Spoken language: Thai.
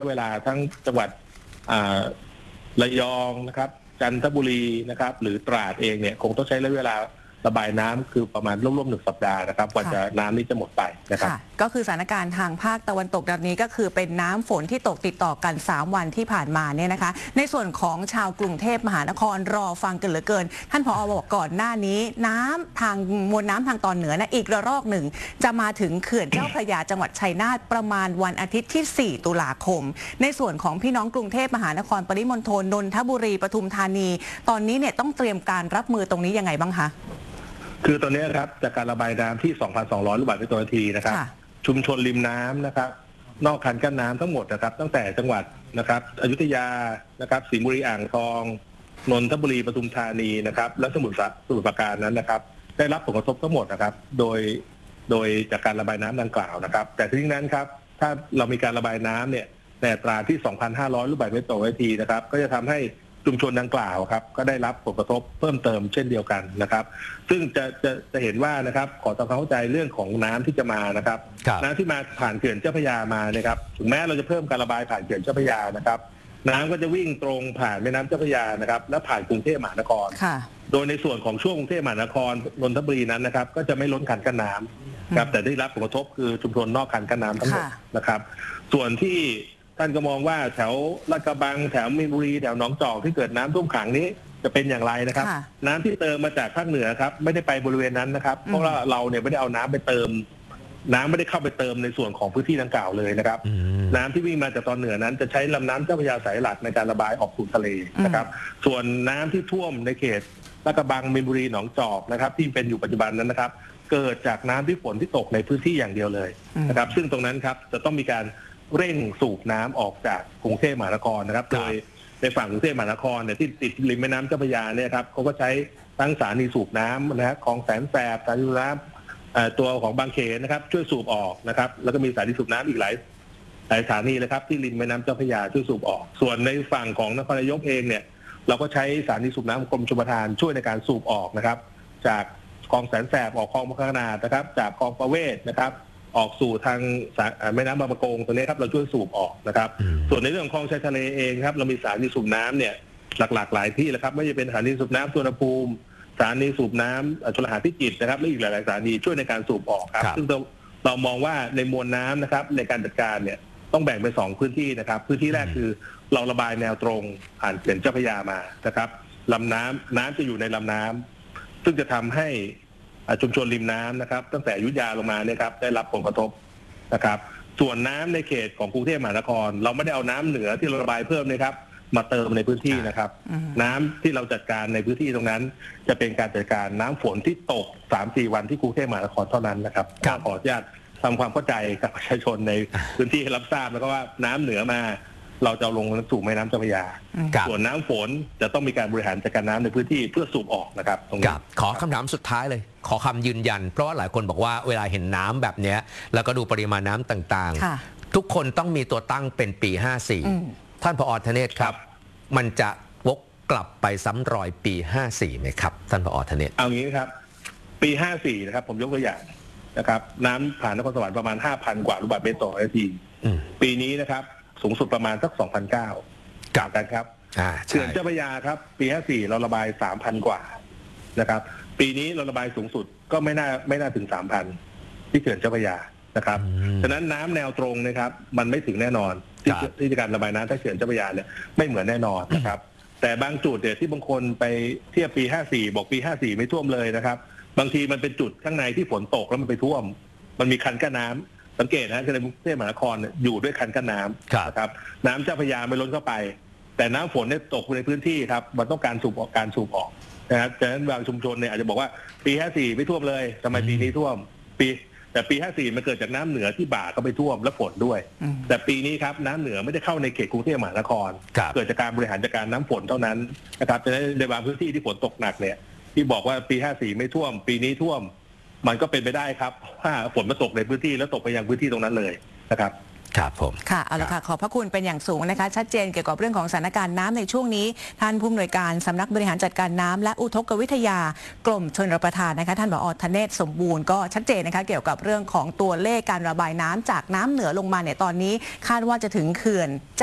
เวลาทั้งจังหวัดระยองนะครับจันทบุรีนะครับหรือตราดเองเนี่ยคงต้องใช้ระยะเวลาระบายน้ำคือประมาณร่วมๆ1 สัปดาห์นะครับกว่าจะน้ำนี้จะหมดไปนะครับก็คือสถานการณ์ทางภาคตะวันตกแบบนี้ก็คือเป็นน้ำฝนที่ตกติดต่อกัน3 วันที่ผ่านมาเนี่ยนะคะในส่วนของชาวกรุงเทพมหานครรอฟังกันเหลือเกินท่านผอ.บอกก่อนหน้านี้น้ำทางมวลน้ำทางตอนเหนือนะอีกระลอกหนึ่งจะมาถึงเขื่อนเจ้าพระยาจังหวัดชัยนาทประมาณวันอาทิตย์ที่4 ตุลาคมในส่วนของพี่น้องกรุงเทพมหานครปริมณฑลนนทบุรีปทุมธานีตอนนี้เนี่ยต้องเตรียมการรับมือตรงนี้ยังไงบ้างคะคือตอนนี้ครับจากการระบายน้ำที่ 2,200 ลูกบาศก์เมตรต่อนาทีนะครับชุมชนริมน้ำนะครับนอกคันกั้นน้ำทั้งหมดนะครับตั้งแต่จังหวัดนะครับอยุธยานะครับสิงห์บุรีอ่างทองนนทบุรีปทุมธานีนะครับและสมุทรปราการนั้นนะครับได้รับผลกระทบทั้งหมดนะครับโดยจากการระบายน้ำดังกล่าวนะครับแต่ทั้งนั้นครับถ้าเรามีการระบายน้ำเนี่ยในอัตราที่ 2,500 ลูกบาศก์เมตรต่อนาทีนะครับก็จะทำให้ชุมชนดังกล่าวครับก็ได้รับผลกระทบเพิ่มเติมเช่นเดียวกันนะครับซึ่งจะเห็นว่านะครับขอทำความเข้าใจเรื่องของน้ำที่จะมานะครับน้ำที่มาผ่านเขื่อนเจ้าพระยามานะครับถึงแม้เราจะเพิ่มการระบายผ่านเขื่อนเจ้าพระยานะครับน้ำก็จะวิ่งตรงผ่านแม่น้ำเจ้าพระยานะครับและผ่านกรุงเทพมหานครโดยในส่วนของช่วงกรุงเทพมหานครนนทบุรีนั้นนะครับก็จะไม่ล้นคันกั้นน้ำครับแต่ได้รับผลกระทบคือชุมชนนอกคันกั้นน้ำทั้งหมดนะครับส่วนที่ท่านก็มองว่าแถวลาดกระบังแถวมีนบุรีแถวหนองจอกที่เกิดน้ำท่วมขังนี้จะเป็นอย่างไรนะครับน้ำที่เติมมาจากภาคเหนือครับไม่ได้ไปบริเวณนั้นนะครับเพราะว่าเราเนี่ยไม่ได้เอาน้ำไปเติมน้ำไม่ได้เข้าไปเติมในส่วนของพื้นที่ดังกล่าวเลยนะครับน้ำที่วิ่งมาจากตอนเหนือนั้นจะใช้ลำน้ำเจ้าพระยาสายหลักในการระบายออกสู่ทะเลนะครับส่วนน้ำที่ท่วมในเขตลาดกระบังมีนบุรีหนองจอกนะครับที่เป็นอยู่ปัจจุบันนั้นนะครับเกิดจากน้ำที่ฝนที่ตกในพื้นที่อย่างเดียวเลยนะครับซึ่งตรงนั้นครับจะต้องมีการเร่งสูบน้ำออกจากกรุงเทพมหานครนะครับโดยในฝั่งกรุงเทพมหานครเนี่ยที่ติดริมแม่น้ำเจ้าพระยาเนี่ยครับเขาก็ใช้ทั้งสถานีสูบน้ำนะครับของแสนแสบสถานีสูบน้ำตัวของบางเขนนะครับช่วยสูบออกนะครับแล้วก็มีสถานีสูบน้ำอีกหลายสถานีเลยครับที่ริมแม่น้ำเจ้าพระยาช่วยสูบออกส่วนในฝั่งของนครนายกเองเนี่ยเราก็ใช้สถานีสูบน้ำกรมชลประทานช่วยในการสูบออกนะครับจากคลองแสนแสบออกคลองมะขนาดนะครับจากคลองประเวศนะครับออกสู่ทางแม่น้ำบางประกงตัวนี้ครับเราช่วยสูบออกนะครับส่วนในเรื่องของคลองชายทะเลเองครับเรามีสถานีสูบน้ำเนี่ยหลักๆหลายที่แล้วครับไม่ว่าจะเป็นสถานีสูบน้ำสุวรรณภูมิสถานีสูบน้ำชลหาพิจิตรนะครับและอีกหลายๆสถานีช่วยในการสูบออกครับซึ่งเรามองว่าในมวลน้ำนะครับในการจัดการเนี่ยต้องแบ่งเป็น2พื้นที่นะครับพื้นที่แรกคือเราระบายแนวตรงผ่านเขื่อนเจ้าพระยามานะครับลำน้ำจะอยู่ในลำน้ำซึ่งจะทำให้ชุมชนริมน้ำนะครับตั้งแต่อยุธยาลงมาเนี่ยครับได้รับผลกระทบนะครับส่วนน้ำในเขตของกรุงเทพมหานครเราไม่ได้เอาน้ำเหนือที่เราระบายเพิ่มนะครับมาเติมในพื้นที่นะครับน้ำที่เราจัดการในพื้นที่ตรงนั้นจะเป็นการจัดการน้ำฝนที่ตก 3-4 วันที่กรุงเทพมหานครเท่านั้นนะครับขออนุญาตทำความเข้าใจกับประชาชนในพื้นที่ให้รับทราบแล้วก็ว่าน้ำเหนือมาเราจะลงสู่แม่น้ำเจ้าพระยาส่วนน้ำฝนจะต้องมีการบริหารจัดการน้ำในพื้นที่เพื่อสูบออกนะครับตรงนี้ขอคำถามสุดท้ายเลยขอคำยืนยันเพราะว่าหลายคนบอกว่าเวลาเห็นน้ำแบบนี้แล้วก็ดูปริมาณน้ำต่างๆทุกคนต้องมีตัวตั้งเป็นปี 54ท่านผอ.ธเนศครับมันจะวกกลับไปซ้ำรอยปี 54ไหมครับท่านผอ.ธเนศเอางี้ครับปี 54นะครับผมยกตัวอย่างนะครับน้ำผ่านนครสวรรค์ประมาณ 5,000 กว่าลูกบาศก์เมตรต่อนาทีปีนี้นะครับสูงสุดประมาณสัก 2,900 กันครับเขื่อนเจ้าพระยาครับปี 54เราระบาย 3,000 กว่านะครับปีนี้เราระบายสูงสุดก็ไม่น่าถึง 3,000 ที่เขื่อนเจ้าพระยานะครับฉะนั้นน้ำแนวตรงนะครับมันไม่ถึงแน่นอนที่การระบายน้ำที่เขื่อนเจ้าพระยาเนี่ยไม่เหมือนแน่นอนนะครับแต่บางจุดเนี่ยที่บางคนไปเทียบปี 54บอกปี 54ไม่ท่วมเลยนะครับบางทีมันเป็นจุดข้างในที่ฝนตกแล้วมันไปท่วมมันมีคันกั้นน้ำสังเกตนะในกรุงเทพมหานครอยู่ด้วยคันกั้นน้ำนะครับน้ำเจ้าพระยาไม่ล้นเข้าไปแต่น้ำฝนเนี่ยตกในพื้นที่ครับมันต้องการสูบออกนะครับฉะนั้นบางชุมชนเนี่ยอาจจะบอกว่าปี 54ไม่ท่วมเลยทำไมปีนี้ท่วมแต่ปี 54มันเกิดจากน้ำเหนือที่บ่าเข้าไปท่วมและฝนด้วยแต่ปีนี้ครับน้ำเหนือไม่ได้เข้าในเขตกรุงเทพมหานครเกิดจากการบริหารจัดการน้ำฝนเท่านั้นนะครับฉะนั้นในบางพื้นที่ที่ฝนตกหนักเนี่ยที่บอกว่าปี 54ไม่ท่วมปีนี้ท่วมมันก็เป็นไปได้ครับถ้าฝนมาตกในพื้นที่แล้วตกไปยังพื้นที่ตรงนั้นเลยนะครับครับผมค่ะเอาละค่ะขอบพระคุณเป็นอย่างสูงนะคะชัดเจนเกี่ยวกับเรื่องของสถานการณ์น้ำในช่วงนี้ท่านผู้อำนวยการสำนักบริหารจัดการน้ำและอุทกวิทยากรมชลประทานนะคะท่านผอ.ธเนศสมบูรณ์ก็ชัดเจนนะคะเกี่ยวกับเรื่องของตัวเลขการระบายน้ำจากน้ำเหนือลงมาเนี่ยตอนนี้คาดว่าจะถึงเขื่อน